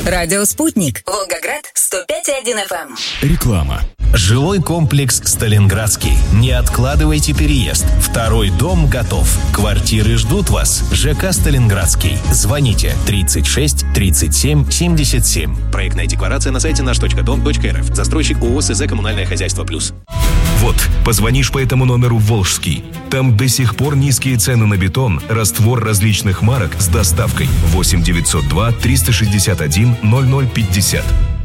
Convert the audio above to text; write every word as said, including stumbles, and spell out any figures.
Радио «Спутник». Волгоград, сто пять и один эф эм. Реклама. Жилой комплекс «Сталинградский». Не откладывайте переезд. Второй дом готов. Квартиры ждут вас. ЖК «Сталинградский». Звоните тридцать шесть тридцать семь семьдесят семь. Проектная декларация на сайте наш точка дом точка эр эф. Застройщик ООО СЗ «Коммунальное хозяйство Плюс». Вот, позвонишь по этому номеру в Волжский. Там до сих пор низкие цены на бетон, раствор различных марок с доставкой. восемь девятьсот два триста шестьдесят один ноль ноль пятьдесят.